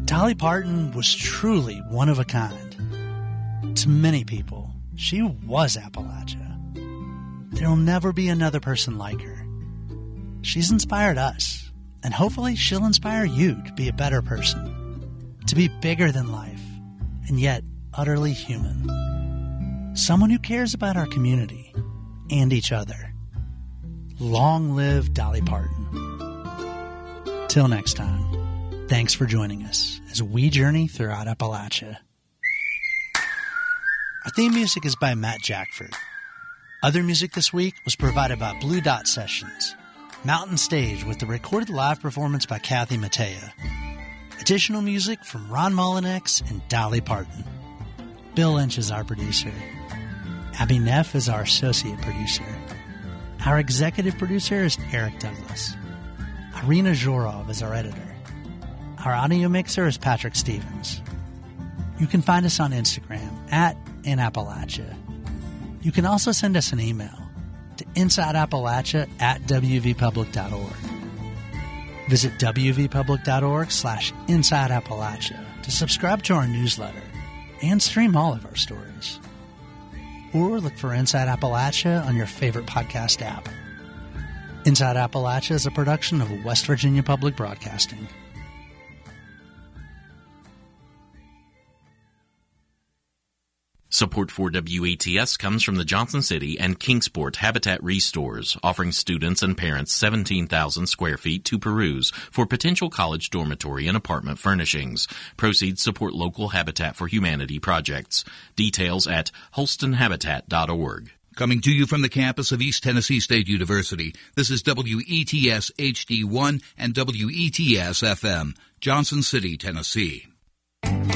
Dolly Parton was truly one of a kind. To many people, she was Appalachia. There will never be another person like her. She's inspired us, and hopefully she'll inspire you to be a better person, to be bigger than life, and yet utterly human. Someone who cares about our community and each other. Long live Dolly Parton. Till next time, thanks for joining us as we journey throughout Appalachia. Our theme music is by Matt Jackford. Other music this week was provided by Blue Dot Sessions, Mountain Stage with the recorded live performance by Kathy Mattea. Additional music from Ron Mullinex and Dolly Parton. Bill Lynch is our producer. Abby Neff is our associate producer. Our executive producer is Eric Douglas. Irina Zhorov is our editor. Our audio mixer is Patrick Stevens. You can find us on Instagram @InAppalachia. You can also send us an email to insideappalachia@wvpublic.org. Visit wvpublic.org/InsideAppalachia to subscribe to our newsletter and stream all of our stories. Or look for Inside Appalachia on your favorite podcast app. Inside Appalachia is a production of West Virginia Public Broadcasting. Support for WETS comes from the Johnson City and Kingsport Habitat Restores, offering students and parents 17,000 square feet to peruse for potential college dormitory and apartment furnishings. Proceeds support local Habitat for Humanity projects. Details at holstonhabitat.org. Coming to you from the campus of East Tennessee State University, this is WETS HD1 and WETS FM, Johnson City, Tennessee.